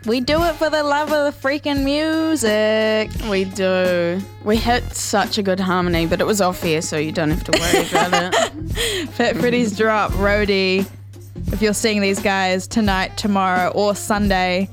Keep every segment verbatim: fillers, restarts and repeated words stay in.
We do it for the love of the freaking music. We do. We hit such a good harmony, but it was off air, so you don't have to worry about it. Fat Freddy's Drop, Roadie. If you're seeing these guys tonight, tomorrow, or Sunday,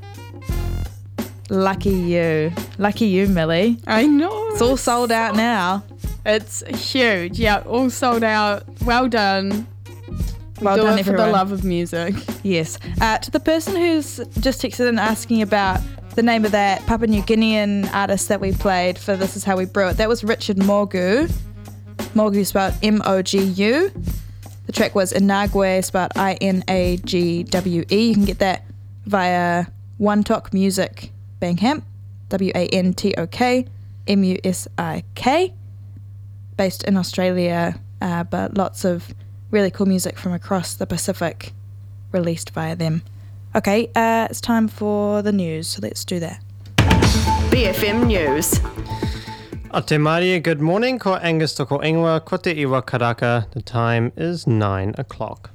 lucky you. Lucky you, Millie. I know. It's all sold out now. It's huge. Yeah, all sold out. Well done. Well do done, it for everyone. the love of music. Yes. Uh, to the person who's just texted in asking about the name of that Papua New Guinean artist that we played for This Is How We Brew It, that was Richard Mogu. Mogu spelled M O G U. The track was Inagwe, spelled I N A G W E. You can get that via One Tok Music Bandcamp, W A N T O K M U S I K, based in Australia, uh, but lots of really cool music from across the Pacific released via them. Okay, uh, it's time for the news, so let's do that. B F M News. A te Maria, good morning. Ko Angus toko ingoa, ko te iwa karaka. The time is nine o'clock.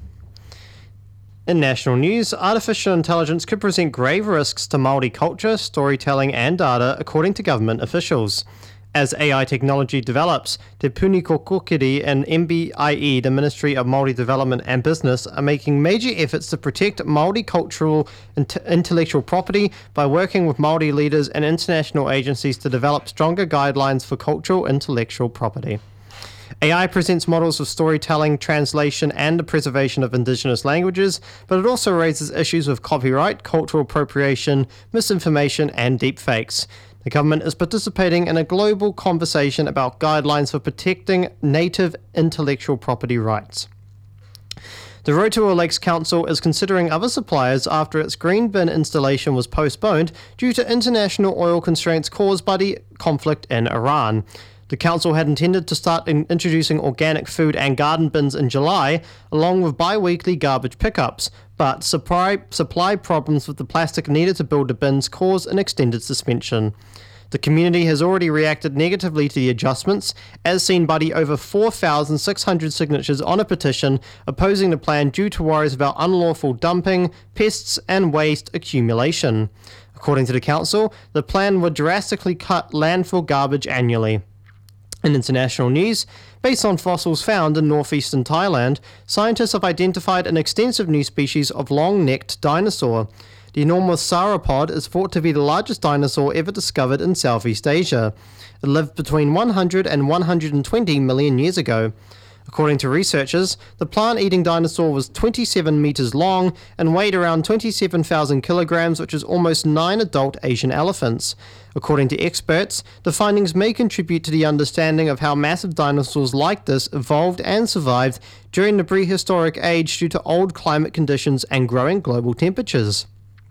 In national news, artificial intelligence could present grave risks to Māori culture, storytelling and data, according to government officials. As A I technology develops, Te Puni Kokokiri and M B I E, the Ministry of Māori Development and Business, are making major efforts to protect Māori cultural and intellectual property by working with Māori leaders and international agencies to develop stronger guidelines for cultural intellectual property. A I presents models of storytelling, translation, and the preservation of Indigenous languages, but it also raises issues with copyright, cultural appropriation, misinformation, and deepfakes. The government is participating in a global conversation about guidelines for protecting native intellectual property rights. The Rotorua Lakes Council is considering other suppliers after its green bin installation was postponed due to international oil constraints caused by the conflict in Iran. The council had intended to start in introducing organic food and garden bins in July, along with bi-weekly garbage pickups, but supply, supply problems with the plastic needed to build the bins caused an extended suspension. The community has already reacted negatively to the adjustments, as seen by the over four thousand six hundred signatures on a petition opposing the plan due to worries about unlawful dumping, pests and waste accumulation. According to the council, the plan would drastically cut landfill garbage annually. In international news, based on fossils found in northeastern Thailand, scientists have identified an extensive new species of long-necked dinosaur. The enormous sauropod is thought to be the largest dinosaur ever discovered in Southeast Asia. It lived between one hundred and one hundred twenty million years ago. According to researchers, the plant-eating dinosaur was twenty-seven meters long and weighed around twenty-seven thousand kilograms, which is almost nine adult Asian elephants. According to experts, the findings may contribute to the understanding of how massive dinosaurs like this evolved and survived during the prehistoric age due to old climate conditions and growing global temperatures.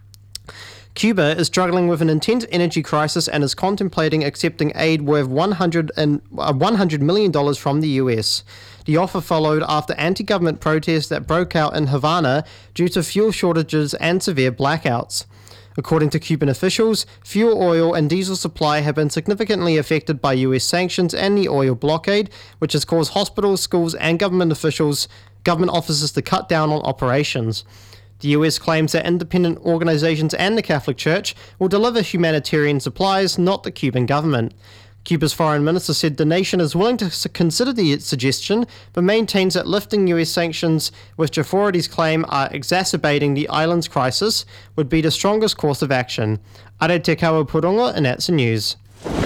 Cuba is struggling with an intense energy crisis and is contemplating accepting aid worth one hundred million dollars from the U S. The offer followed after anti-government protests that broke out in Havana due to fuel shortages and severe blackouts. According to Cuban officials, fuel oil and diesel supply have been significantly affected by U S sanctions and the oil blockade, which has caused hospitals, schools, and government officials, government offices to cut down on operations. The U S claims that independent organizations and the Catholic Church will deliver humanitarian supplies, not the Cuban government. Cuba's foreign minister said the nation is willing to consider the suggestion, but maintains that lifting U S sanctions, which authorities claim are exacerbating the island's crisis, would be the strongest course of action. Are te kaua puronga, and that's the news.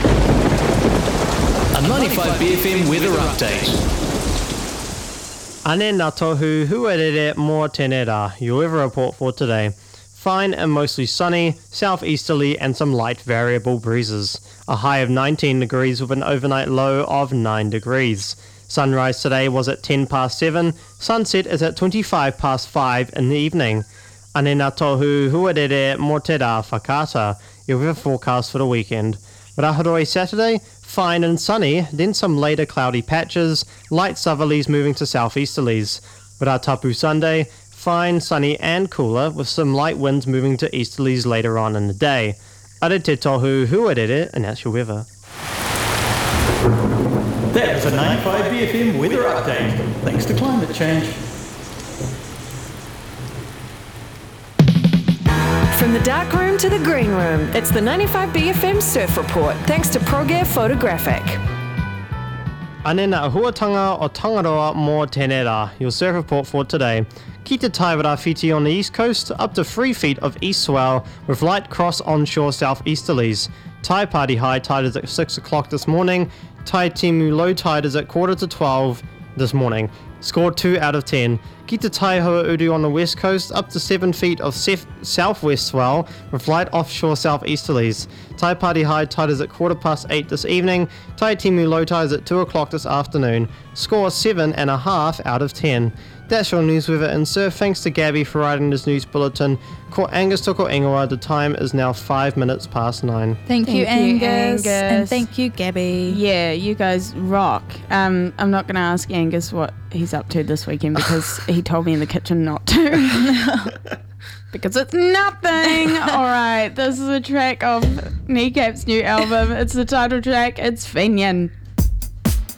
A ninety-five B F M weather update. Ane nā tohu huarere mō tēnei rā. Your weather report for today. Fine and mostly sunny, southeasterly and some light variable breezes. A high of nineteen degrees with an overnight low of nine degrees. Sunrise today was at ten past seven, sunset is at twenty-five past five in the evening. Ane nā tohu huarere mō te rā whakata. Your weather forecast for the weekend. Raharoi Saturday, fine and sunny, then some later cloudy patches, light southerlies moving to southeasterlies. Ratapu Sunday, fine, sunny and cooler, with some light winds moving to easterlies later on in the day. Are te tohu huarere, and that's your weather. That was a ninety-five B F M weather update, thanks to climate change. From the dark room to the green room, it's the ninety-five B F M Surf Report, thanks to ProGear Photographic. Ane ngā huatanga o Tangaroa mō tēnei rā, your surf report for today. Ki te Taiwara on the east coast, up to three feet of east swell with light cross onshore southeasterlies. Tai Party high tide is at six o'clock this morning. Tai Timu low tide is at quarter to twelve this morning. Scored two out of ten. Ki te Taihoa Uru on the west coast, up to seven feet of sef- southwest swell with light offshore southeasterlies. Tai Party high tide is at quarter past eight this evening. Tai Timu low tide is at two o'clock this afternoon. Score seven and a half out of ten. That's your news, weather and surf. Thanks to Gabby for writing this news bulletin. Ko Angus toko ingoa. The time is now five minutes past nine. Thank, Thank you, you, Angus. Angus. And thank you, Gabby. Yeah, you guys rock. Um, I'm not going to ask Angus what he's up to this weekend because he told me in the kitchen not to. Because it's nothing. All right, this is a track of Kneecap's new album. It's the title track. It's Finian.